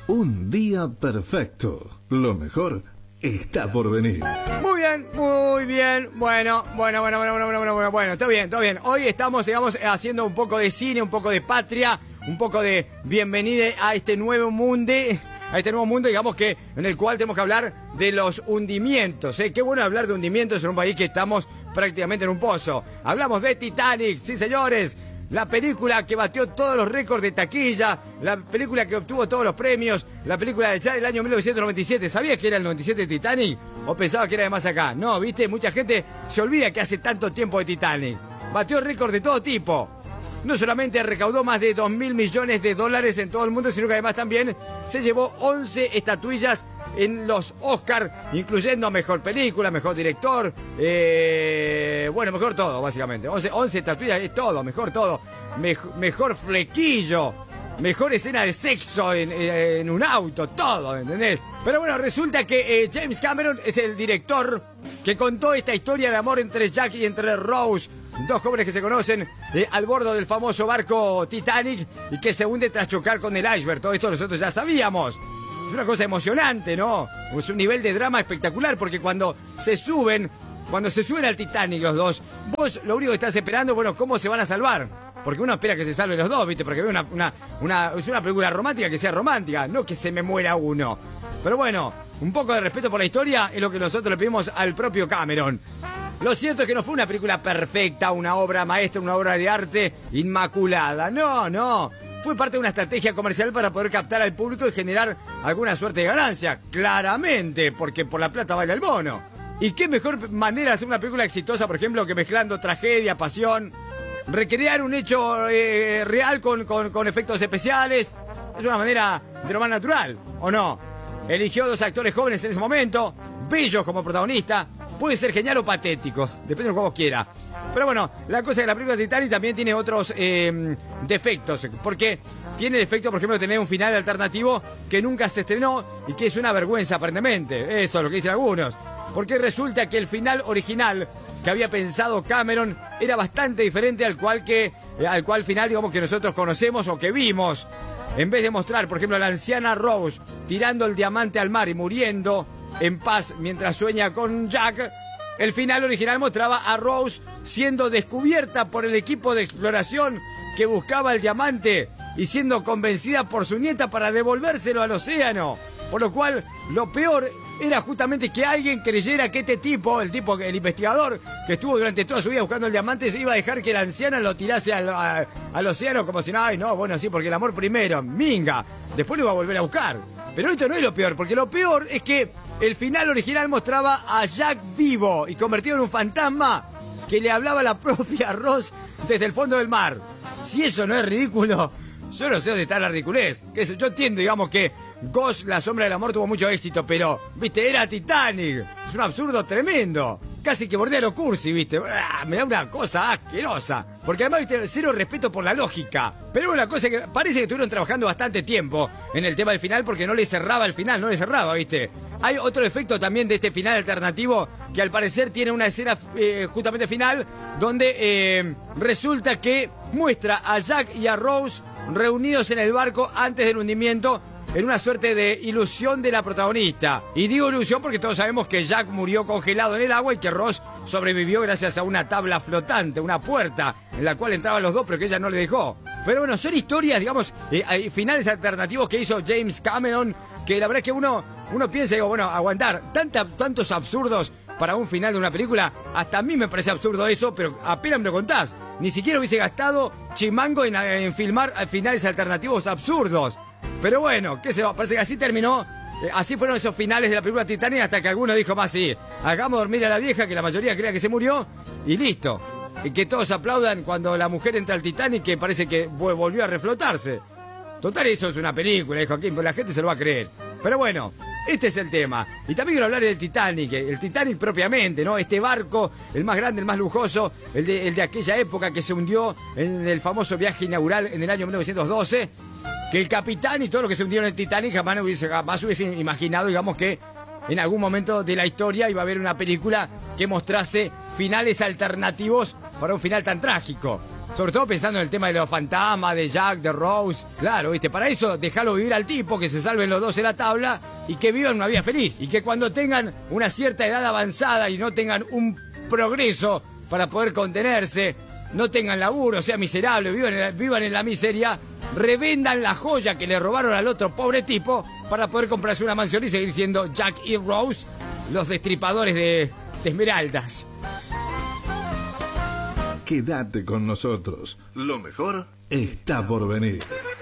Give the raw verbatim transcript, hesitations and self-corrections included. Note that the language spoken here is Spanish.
Un día perfecto. Lo mejor está por venir. Muy bien, muy bien. Bueno, bueno, bueno, bueno, bueno, bueno, bueno, bueno, está bien, está bien. Hoy estamos, digamos, haciendo un poco de cine, un poco de patria, un poco de bienvenida a este nuevo mundo, a este nuevo mundo, digamos que en el cual tenemos que hablar de los hundimientos. ¿eh? Qué bueno hablar de hundimientos en un país que estamos prácticamente en un pozo. Hablamos de Titanic, sí señores. La película que batió todos los récords de taquilla, la película que obtuvo todos los premios, la película de ya del año mil novecientos noventa y siete. ¿Sabías que era el noventa y siete Titanic? ¿O pensabas que era de más acá? No, ¿viste? Mucha gente se olvida que hace tanto tiempo de Titanic. Batió récords de todo tipo. No solamente recaudó más de dos mil millones de dólares en todo el mundo, sino que además también se llevó once estatuillas en los Oscars, incluyendo mejor película, mejor director, eh, bueno, mejor todo, básicamente. once, once estatuillas es todo, mejor todo. Mej, mejor flequillo, mejor escena de sexo en, en un auto, todo, ¿entendés? Pero bueno, resulta que eh, James Cameron es el director que contó esta historia de amor entre Jack y entre Rose, dos jóvenes que se conocen eh, al bordo del famoso barco Titanic y que se hunde tras chocar con el iceberg. Todo esto nosotros ya sabíamos. Es una cosa emocionante, ¿no? Es un nivel de drama espectacular porque cuando se suben, cuando se suben al Titanic los dos, vos lo único que estás esperando, bueno, ¿cómo se van a salvar? Porque uno espera que se salven los dos, ¿viste? Porque una, una, una, es una película romántica que sea romántica, no que se me muera uno. Pero bueno, un poco de respeto por la historia es lo que nosotros le pedimos al propio Cameron. Lo cierto es que no fue una película perfecta, una obra maestra, una obra de arte inmaculada. No, no. Fue parte de una estrategia comercial para poder captar al público y generar alguna suerte de ganancia. Claramente, porque por la plata baila el mono. ¿Y qué mejor manera de hacer una película exitosa, por ejemplo, que mezclando tragedia, pasión, recrear un hecho eh, real con, con, con efectos especiales? Es una manera de lo más natural, ¿o no? Eligió dos actores jóvenes en ese momento, bellos como protagonistas. Puede ser genial o patético, depende de lo que vos quiera. Pero bueno, la cosa es que la película de Titanic también tiene otros eh, defectos. Porque tiene el defecto, por ejemplo, de tener un final alternativo que nunca se estrenó y que es una vergüenza, aparentemente. Eso es lo que dicen algunos. Porque resulta que el final original que había pensado Cameron era bastante diferente al cual, que, eh, al cual final, digamos, que nosotros conocemos o que vimos. En vez de mostrar, por ejemplo, a la anciana Rose tirando el diamante al mar y muriendo en paz mientras sueña con Jack, el final original mostraba a Rose siendo descubierta por el equipo de exploración que buscaba el diamante y siendo convencida por su nieta para devolvérselo al océano. Por lo cual, lo peor era justamente que alguien creyera que este tipo, el tipo, el investigador que estuvo durante toda su vida buscando el diamante, se iba a dejar que la anciana lo tirase al, a, al océano como si nada, ay no, bueno, sí, porque el amor primero, minga, después lo iba a volver a buscar. Pero esto no es lo peor, porque lo peor es que el final original mostraba a Jack vivo y convertido en un fantasma que le hablaba a la propia Rose desde el fondo del mar. Si eso no es ridículo, yo no sé dónde está la ridiculez. Yo entiendo, digamos, que Ghost, la sombra del amor, tuvo mucho éxito, pero, viste, era Titanic. Es un absurdo tremendo. Casi que bordea lo cursi, viste. Me da una cosa asquerosa. Porque además, viste, cero respeto por la lógica. Pero una cosa que parece que estuvieron trabajando bastante tiempo en el tema del final porque no le cerraba el final, no le cerraba, viste. Hay otro efecto también de este final alternativo que al parecer tiene una escena eh, justamente final donde eh, resulta que muestra a Jack y a Rose reunidos en el barco antes del hundimiento en una suerte de ilusión de la protagonista. Y digo ilusión porque todos sabemos que Jack murió congelado en el agua y que Rose sobrevivió gracias a una tabla flotante, una puerta en la cual entraban los dos pero que ella no le dejó. Pero bueno, son historias, digamos, eh, hay finales alternativos que hizo James Cameron que la verdad es que uno, uno piensa, digo, bueno, aguantar tanta, tantos absurdos para un final de una película, hasta a mí me parece absurdo eso, pero apenas me lo contás. Ni siquiera hubiese gastado chimango en, en filmar finales alternativos absurdos. Pero bueno, qué se va, parece que así terminó, eh, así fueron esos finales de la película Titanic hasta que alguno dijo más, sí, hagamos dormir a la vieja, que la mayoría crea que se murió, y listo. Y que todos aplaudan cuando la mujer entra al Titanic, que parece que volvió a reflotarse. Total, eso es una película, dijo Joaquín, pero la gente se lo va a creer. Pero bueno, este es el tema. Y también quiero hablar del Titanic, el Titanic propiamente, ¿no? Este barco, el más grande, el más lujoso, el de, el de aquella época que se hundió en el famoso viaje inaugural en el año mil novecientos doce. Que el capitán y todo lo que se hundió en el Titanic jamás hubiese, jamás hubiese imaginado, digamos, que en algún momento de la historia iba a haber una película que mostrase finales alternativos para un final tan trágico. Sobre todo pensando en el tema de los fantasmas, de Jack, de Rose. Claro, ¿viste? Para eso, dejarlo vivir al tipo, que se salven los dos en la tabla y que vivan una vida feliz. Y que cuando tengan una cierta edad avanzada y no tengan un progreso para poder contenerse, no tengan laburo, sean miserables, vivan en la, vivan en la miseria, revendan la joya que le robaron al otro pobre tipo para poder comprarse una mansión y seguir siendo Jack y Rose los destripadores de, de esmeraldas. Quédate con nosotros. Lo mejor está por venir.